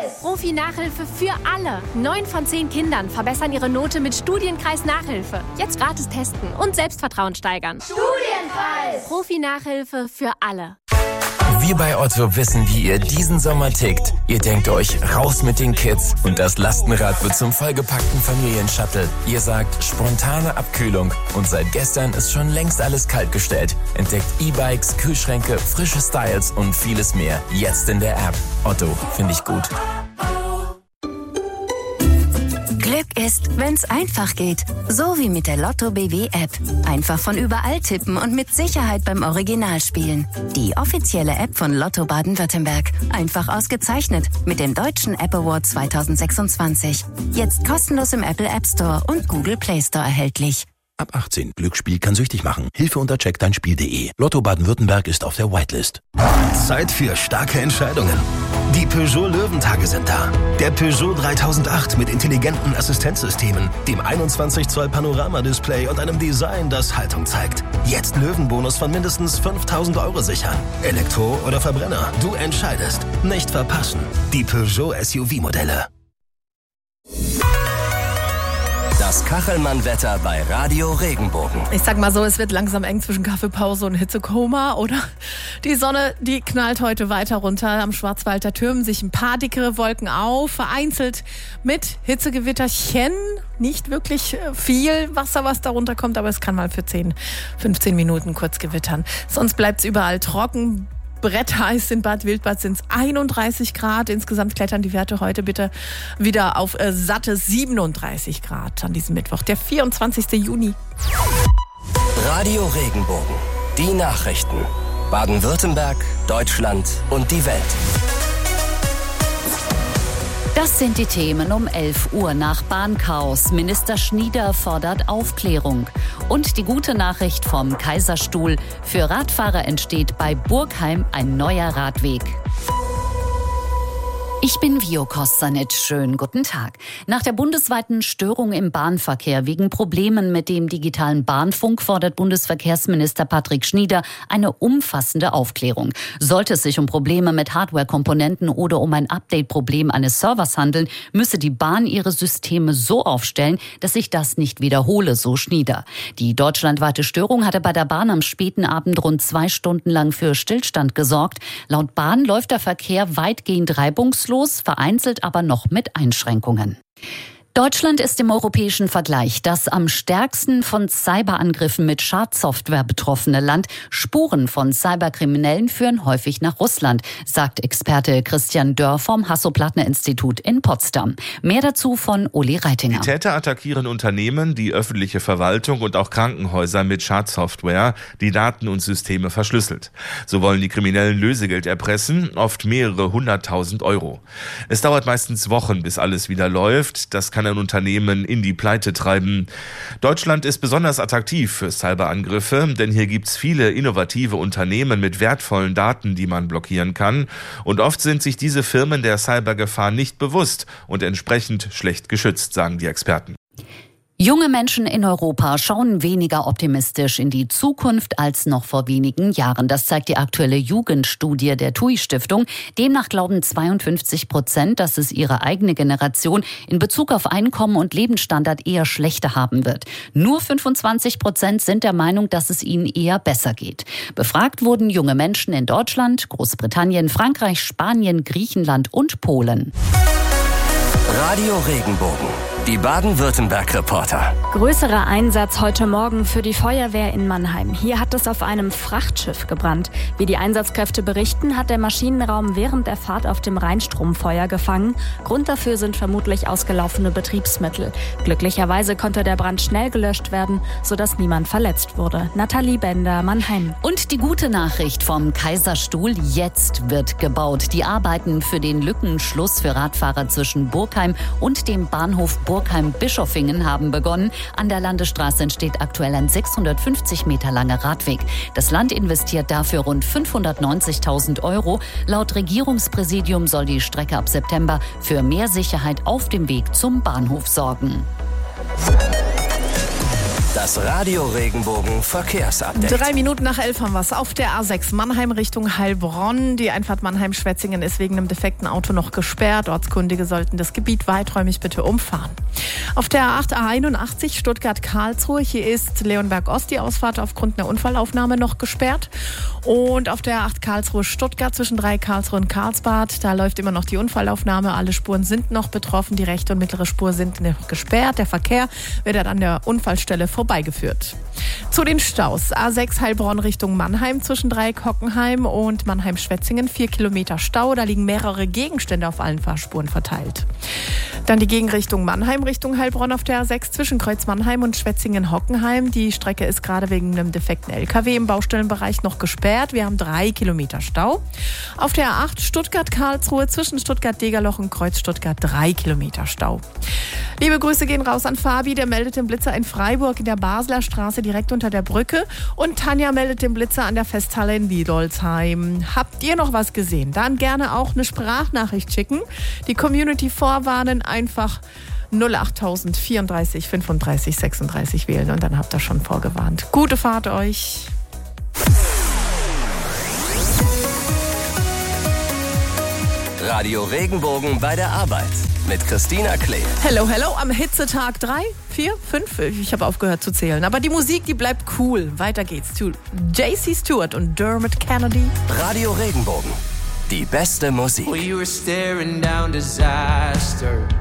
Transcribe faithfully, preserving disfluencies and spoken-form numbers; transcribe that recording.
Profi-Nachhilfe für alle. Neun von zehn Kindern verbessern ihre Note mit Studienkreis Nachhilfe. Jetzt gratis testen und Selbstvertrauen steigern. Studienkreis! Profi-Nachhilfe für alle. Wir bei Otto wissen, wie ihr diesen Sommer tickt. Ihr denkt euch, raus mit den Kids und das Lastenrad wird zum vollgepackten Familienshuttle. Ihr sagt, spontane Abkühlung und seit gestern ist schon längst alles kaltgestellt. Entdeckt E-Bikes, Kühlschränke, frische Styles und vieles mehr. Jetzt in der App. Otto, finde ich gut. Glück ist, wenn's einfach geht. So wie mit der Lotto B W App. Einfach von überall tippen und mit Sicherheit beim Original spielen. Die offizielle App von Lotto Baden-Württemberg. Einfach ausgezeichnet mit dem Deutschen App Award zwanzig sechsundzwanzig. Jetzt kostenlos im Apple App Store und Google Play Store erhältlich. Ab achtzehn. Glücksspiel kann süchtig machen. Hilfe unter check dein spiel punkt de. Lotto Baden-Württemberg ist auf der Whitelist. Zeit für starke Entscheidungen. Die Peugeot Löwentage sind da. Der Peugeot dreitausendacht mit intelligenten Assistenzsystemen, dem einundzwanzig Zoll Panorama-Display und einem Design, das Haltung zeigt. Jetzt Löwenbonus von mindestens fünftausend Euro sichern. Elektro oder Verbrenner, du entscheidest. Nicht verpassen. Die Peugeot S U V-Modelle. Das Kachelmann-Wetter bei Radio Regenbogen. Ich sag mal so, es wird langsam eng zwischen Kaffeepause und Hitzekoma, oder? Die Sonne, die knallt heute weiter runter. Am Schwarzwald, da türmen sich ein paar dickere Wolken auf, vereinzelt mit Hitzegewitterchen. Nicht wirklich viel Wasser, was da runterkommt, aber es kann mal für zehn, fünfzehn Minuten kurz gewittern. Sonst bleibt's überall trocken. Brettheiß in Bad Wildbad sind es einunddreißig Grad. Insgesamt klettern die Werte heute bitte wieder auf äh, satte siebenunddreißig Grad an diesem Mittwoch, der vierundzwanzigsten Juni. Radio Regenbogen. Die Nachrichten. Baden-Württemberg, Deutschland und die Welt. Das sind die Themen um elf Uhr nach Bahnchaos. Minister Schnieder fordert Aufklärung. Und die gute Nachricht vom Kaiserstuhl. Für Radfahrer entsteht bei Burgheim ein neuer Radweg. Ich bin Vio Kostanic. Schönen guten Tag. Nach der bundesweiten Störung im Bahnverkehr wegen Problemen mit dem digitalen Bahnfunk fordert Bundesverkehrsminister Patrick Schnieder eine umfassende Aufklärung. Sollte es sich um Probleme mit Hardwarekomponenten oder um ein Update-Problem eines Servers handeln, müsse die Bahn ihre Systeme so aufstellen, dass sich das nicht wiederhole, so Schnieder. Die deutschlandweite Störung hatte bei der Bahn am späten Abend rund zwei Stunden lang für Stillstand gesorgt. Laut Bahn läuft der Verkehr weitgehend reibungslos, vereinzelt aber noch mit Einschränkungen. Deutschland ist im europäischen Vergleich das am stärksten von Cyberangriffen mit Schadsoftware betroffene Land. Spuren von Cyberkriminellen führen häufig nach Russland, sagt Experte Christian Dörr vom Hasso-Plattner-Institut in Potsdam. Mehr dazu von Uli Reitinger. Die Täter attackieren Unternehmen, die öffentliche Verwaltung und auch Krankenhäuser mit Schadsoftware, die Daten und Systeme verschlüsselt. So wollen die Kriminellen Lösegeld erpressen, oft mehrere hunderttausend Euro. Es dauert meistens Wochen, bis alles wieder läuft. Das kann ein Unternehmen in die Pleite treiben. Deutschland ist besonders attraktiv für Cyberangriffe, denn hier gibt's viele innovative Unternehmen mit wertvollen Daten, die man blockieren kann. Und oft sind sich diese Firmen der Cybergefahr nicht bewusst und entsprechend schlecht geschützt, sagen die Experten. Junge Menschen in Europa schauen weniger optimistisch in die Zukunft als noch vor wenigen Jahren. Das zeigt die aktuelle Jugendstudie der T U I-Stiftung. Demnach glauben zweiundfünfzig Prozent, dass es ihre eigene Generation in Bezug auf Einkommen und Lebensstandard eher schlechter haben wird. Nur fünfundzwanzig Prozent sind der Meinung, dass es ihnen eher besser geht. Befragt wurden junge Menschen in Deutschland, Großbritannien, Frankreich, Spanien, Griechenland und Polen. Radio Regenbogen. Die Baden-Württemberg-Reporter. Größerer Einsatz heute Morgen für die Feuerwehr in Mannheim. Hier hat es auf einem Frachtschiff gebrannt. Wie die Einsatzkräfte berichten, hat der Maschinenraum während der Fahrt auf dem Rheinstrom Feuer gefangen. Grund dafür sind vermutlich ausgelaufene Betriebsmittel. Glücklicherweise konnte der Brand schnell gelöscht werden, sodass niemand verletzt wurde. Nathalie Bender, Mannheim. Und die gute Nachricht vom Kaiserstuhl. Jetzt wird gebaut. Die Arbeiten für den Lückenschluss für Radfahrer zwischen Burgheim und dem Bahnhof Burgheim-Bischofingen haben begonnen. An der Landesstraße entsteht aktuell ein sechshundertfünfzig Meter langer Radweg. Das Land investiert dafür rund fünfhundertneunzigtausend Euro. Laut Regierungspräsidium soll die Strecke ab September für mehr Sicherheit auf dem Weg zum Bahnhof sorgen. Das Das Radio Regenbogen Verkehrsupdate. Drei Minuten nach elf haben wir es. Auf der A sechs Mannheim Richtung Heilbronn. Die Einfahrt Mannheim-Schwetzingen ist wegen einem defekten Auto noch gesperrt. Ortskundige sollten das Gebiet weiträumig bitte umfahren. Auf der A acht A einundachtzig Stuttgart-Karlsruhe. Hier ist Leonberg-Ost die Ausfahrt aufgrund einer Unfallaufnahme noch gesperrt. Und auf der A acht Karlsruhe-Stuttgart zwischen drei Karlsruhe und Karlsbad. Da läuft immer noch die Unfallaufnahme. Alle Spuren sind noch betroffen. Die rechte und mittlere Spur sind noch gesperrt. Der Verkehr wird dann an der Unfallstelle vorbeigeführt. Zu den Staus. A sechs Heilbronn Richtung Mannheim zwischen Dreieck-Hockenheim und Mannheim-Schwetzingen. Vier Kilometer Stau. Da liegen mehrere Gegenstände auf allen Fahrspuren verteilt. Dann die Gegenrichtung Mannheim Richtung Heilbronn auf der A sechs zwischen Kreuz Mannheim und Schwetzingen-Hockenheim. Die Strecke ist gerade wegen einem defekten L K W im Baustellenbereich noch gesperrt. Wir haben drei Kilometer Stau. Auf der A acht Stuttgart-Karlsruhe zwischen Stuttgart-Degerloch und Kreuz Stuttgart drei Kilometer Stau. Liebe Grüße gehen raus an Fabi, der meldet den Blitzer in Freiburg in der Basler Straße direkt unter der Brücke. Und Tanja meldet den Blitzer an der Festhalle in Wiedolsheim. Habt ihr noch was gesehen? Dann gerne auch eine Sprachnachricht schicken. Die Community vorwarnen, einfach null acht null vierunddreißig fünfunddreißig sechsunddreißig wählen und dann habt ihr schon vorgewarnt. Gute Fahrt euch. Radio Regenbogen bei der Arbeit mit Christina Klee. Hello, hello, am Hitzetag drei, vier, fünf, ich habe aufgehört zu zählen. Aber die Musik, die bleibt cool. Weiter geht's zu J C Stewart und Dermot Kennedy. Radio Regenbogen, die beste Musik. Well, you were staring down disaster.